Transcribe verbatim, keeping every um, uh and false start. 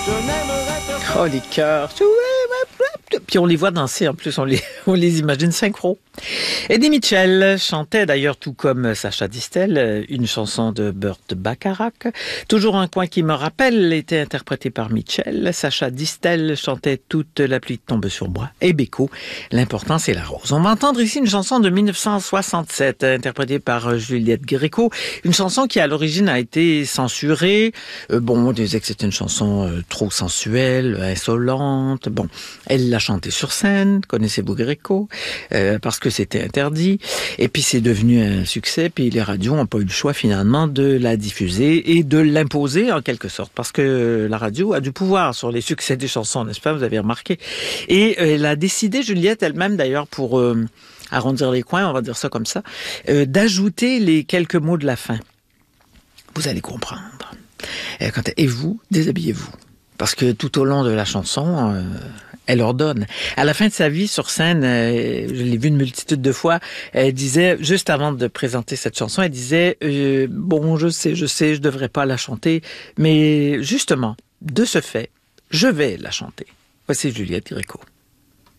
Oh, les chœurs. Puis on les voit danser, en plus, on les, on les imagine synchro. Eddie Mitchell chantait d'ailleurs, tout comme Sacha Distel, une chanson de Burt Bacharach. Toujours un coin qui me rappelle, était interprété par Mitchell. Sacha Distel chantait Toute la pluie tombe sur moi. Et Beko, L'important c'est la rose. On va entendre ici une chanson de dix-neuf cent soixante-sept, interprétée par Juliette Gréco. Une chanson qui à l'origine a été censurée. Euh, bon, on disait que c'était une chanson euh, trop sensuelle, insolente. Bon, elle l'a chantée sur scène, connaissez-vous Gréco, euh, parce que c'était interdit. Et puis c'est devenu un succès, puis les radios n'ont pas eu le choix finalement de la diffuser et de l'imposer en quelque sorte, parce que la radio a du pouvoir sur les succès des chansons, n'est-ce pas? Vous avez remarqué. Et euh, elle a décidé, Juliette elle-même d'ailleurs, pour euh, arrondir les coins, on va dire ça comme ça, euh, d'ajouter les quelques mots de la fin. Vous allez comprendre. Et, quand, et vous, déshabillez-vous. Parce que tout au long de la chanson, euh, elle ordonne. À la fin de sa vie, sur scène, euh, je l'ai vu une multitude de fois, elle disait, juste avant de présenter cette chanson, elle disait, euh, bon, je sais, je sais, je devrais pas la chanter, mais justement, de ce fait, je vais la chanter. Voici Juliette Gréco.